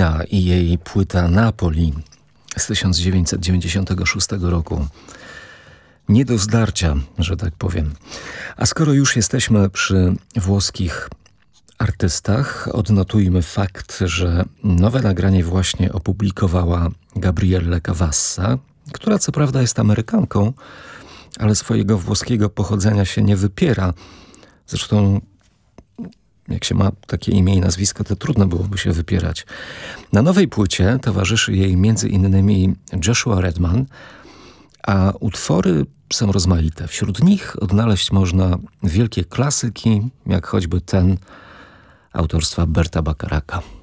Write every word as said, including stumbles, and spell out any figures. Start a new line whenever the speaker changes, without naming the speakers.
Nina i jej płyta Napoli z tysiąc dziewięćset dziewięćdziesiątego szóstego roku. Nie do zdarcia, że tak powiem. A skoro już jesteśmy przy włoskich artystach, odnotujmy fakt, że nowe nagranie właśnie opublikowała Gabriella Cavassa, która co prawda jest Amerykanką, ale swojego włoskiego pochodzenia się nie wypiera. Zresztą jak się ma takie imię i nazwisko, to trudno byłoby się wypierać. Na nowej płycie towarzyszy jej między innymi Joshua Redman, a utwory są rozmaite. Wśród nich odnaleźć można wielkie klasyki, jak choćby ten autorstwa Berta Bacharaka.